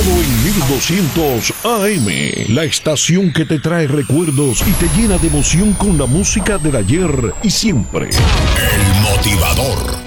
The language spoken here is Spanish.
Todo en 1200 AM. La estación que te trae recuerdos y te llena de emoción con la música del ayer y siempre. El motivador.